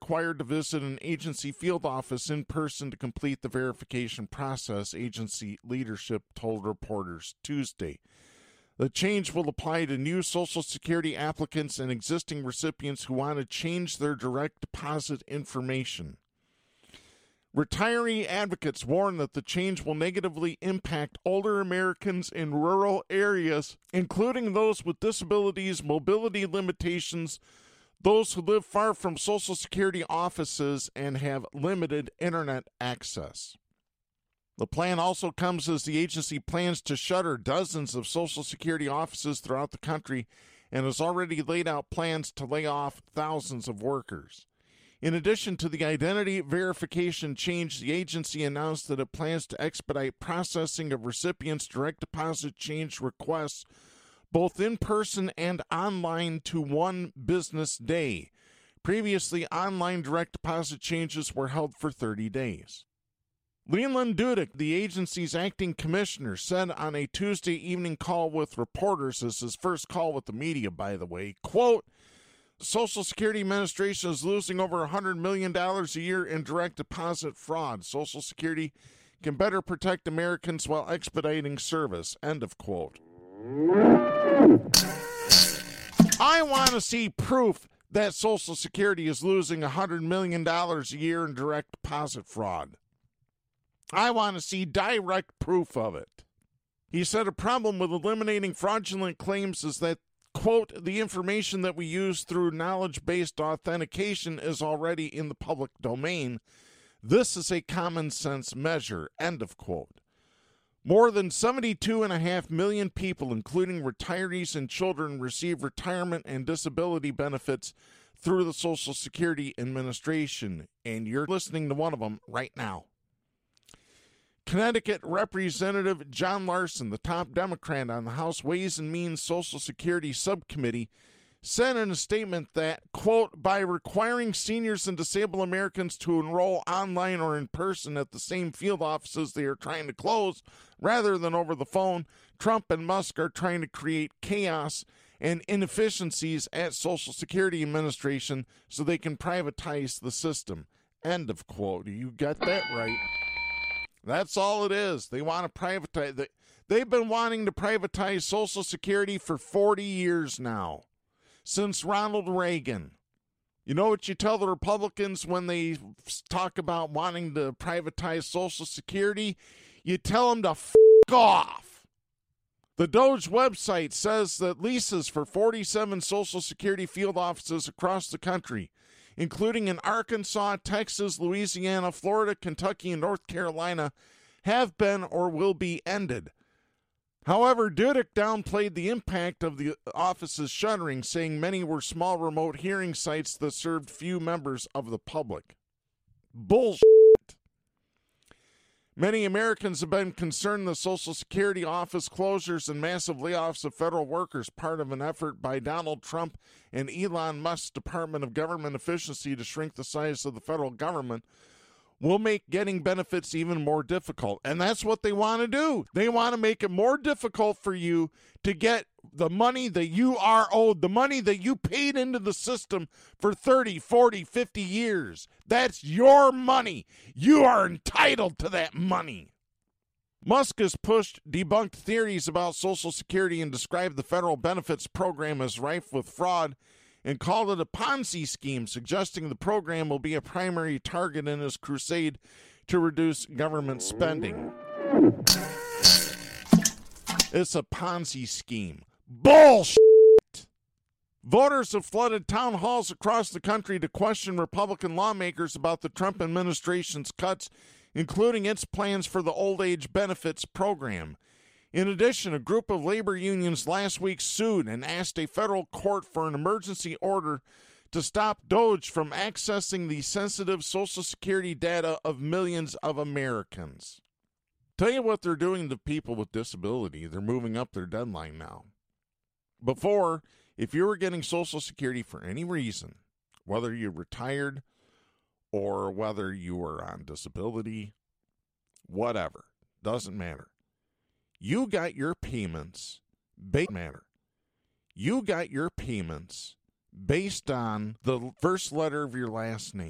required to visit an agency field office in person to complete the verification process, agency leadership told reporters Tuesday. The change will apply to new Social Security applicants and existing recipients who want to change their direct deposit information. Retiree advocates warn that the change will negatively impact older Americans in rural areas, including those with disabilities, mobility limitations, those who live far from Social Security offices, and have limited internet access. The plan also comes as the agency plans to shutter dozens of Social Security offices throughout the country and has already laid out plans to lay off thousands of workers. In addition to the identity verification change, the agency announced that it plans to expedite processing of recipients' direct deposit change requests, both in person and online, to one business day. Previously, online direct deposit changes were held for 30 days. Leland Dudek, the agency's acting commissioner, said on a Tuesday evening call with reporters, this is his first call with the media, by the way, quote, Social Security Administration is losing over $100 million a year in direct deposit fraud. Social Security can better protect Americans while expediting service. End of quote. I want to see proof that Social Security is losing $100 million a year in direct deposit fraud. I want to see direct proof of it. He said a problem with eliminating fraudulent claims is that, quote, the information that we use through knowledge-based authentication is already in the public domain. This is a common sense measure, end of quote. More than 72.5 million people, including retirees and children, receive retirement and disability benefits through the Social Security Administration, and you're listening to one of them right now. Connecticut Representative John Larson, the top Democrat on the House Ways and Means Social Security Subcommittee, said in a statement that, quote, by requiring seniors and disabled Americans to enroll online or in person at the same field offices they are trying to close rather than over the phone, Trump and Musk are trying to create chaos and inefficiencies at Social Security Administration so they can privatize the system. End of quote. You got that right. That's all it is. They want to privatize. They've been wanting to privatize Social Security for 40 years now, since Ronald Reagan. You know what you tell the Republicans when they talk about wanting to privatize Social Security? You tell them to f*** off. The Doge website says that leases for 47 Social Security field offices across the country, including in Arkansas, Texas, Louisiana, Florida, Kentucky, and North Carolina, have been or will be ended. However, Dudek downplayed the impact of the office's shuttering, saying many were small remote hearing sites that served few members of the public. Bullshit. Many Americans have been concerned the Social Security office closures and massive layoffs of federal workers, part of an effort by Donald Trump and Elon Musk's Department of Government Efficiency to shrink the size of the federal government, will make getting benefits even more difficult. And that's what they want to do. They want to make it more difficult for you to get the money that you are owed, the money that you paid into the system for 30, 40, 50 years. That's your money. You are entitled to that money. Musk has pushed debunked theories about Social Security and described the federal benefits program as rife with fraud and called it a Ponzi scheme, suggesting the program will be a primary target in his crusade to reduce government spending. It's a Ponzi scheme. Bullshit! Voters have flooded town halls across the country to question Republican lawmakers about the Trump administration's cuts, including its plans for the old age benefits program. In addition, a group of labor unions last week sued and asked a federal court for an emergency order to stop Doge from accessing the sensitive Social Security data of millions of Americans. Tell you what they're doing to people with disability. They're moving up their deadline now. Before, if you were getting Social Security for any reason, whether you're retired or whether you were on disability, whatever, doesn't matter. You got your payments based on the first letter of your last name.